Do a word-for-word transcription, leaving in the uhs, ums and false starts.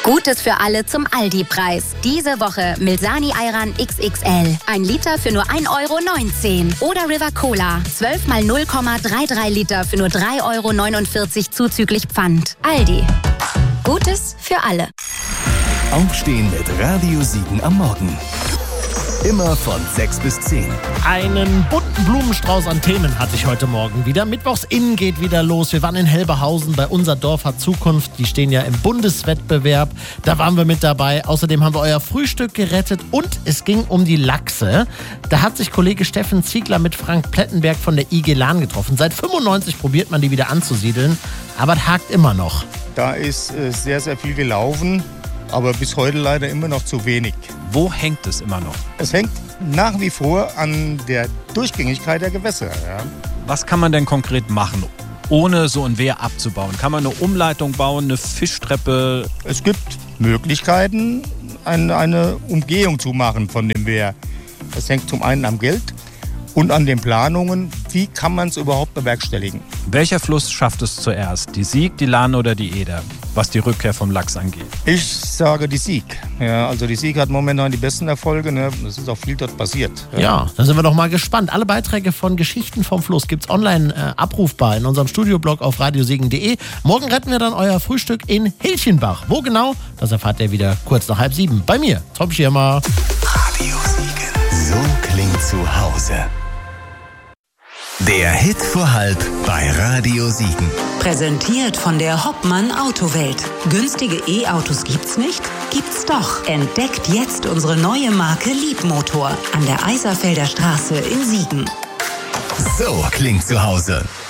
Gutes für alle zum Aldi-Preis. Diese Woche Milsani Ayran X X L. Ein Liter für nur ein Euro neunzehn. Oder River Cola. zwölf mal null Komma dreiunddreißig Liter für nur drei Euro neunundvierzig zuzüglich Pfand. Aldi. Gutes für alle. Aufstehen mit Radio Siegen am Morgen. Immer von sechs bis zehn. Einen bunten Blumenstrauß an Themen hatte ich heute Morgen wieder. Mittwochsinnen geht wieder los. Wir waren in Helbehausen bei Unser Dorf hat Zukunft. Die stehen ja im Bundeswettbewerb. Da waren wir mit dabei. Außerdem haben wir euer Frühstück gerettet und es ging um die Lachse. Da hat sich Kollege Steffen Ziegler mit Frank Plettenberg von der I G Lahn getroffen. Seit fünfundneunzig probiert man die wieder anzusiedeln, aber es hakt immer noch. Da ist äh, sehr, sehr viel gelaufen. Aber bis heute leider immer noch zu wenig. Wo hängt es immer noch? Es hängt nach wie vor an der Durchgängigkeit der Gewässer. Ja. Was kann man denn konkret machen, ohne so ein Wehr abzubauen? Kann man eine Umleitung bauen, eine Fischtreppe? Es gibt Möglichkeiten, eine, eine Umgehung zu machen von dem Wehr. Das hängt zum einen am Geld und an den Planungen. Wie kann man es überhaupt bewerkstelligen? Welcher Fluss schafft es zuerst? Die Sieg, die Lahn oder die Eder? Was die Rückkehr vom Lachs angeht. Ich sage die Sieg. Ja, also die Sieg hat momentan die besten Erfolge. Ne? Es ist auch viel dort passiert. Ja, ja, da sind wir doch mal gespannt. Alle Beiträge von Geschichten vom Fluss gibt es online äh, abrufbar in unserem Studioblog auf radiosiegen punkt de. Morgen retten wir dann euer Frühstück in Hilchenbach. Wo genau? Das erfahrt ihr wieder kurz nach halb sieben. Bei mir, Tom Schirmer. Radio Siegen. So klingt zu Hause. Der Hit vor halb bei Radio Siegen. Präsentiert von der Hoppmann Autowelt. Günstige E-Autos gibt's nicht? Gibt's doch. Entdeckt jetzt unsere neue Marke Liebmotor an der Eiserfelder Straße in Siegen. So klingt zu Hause.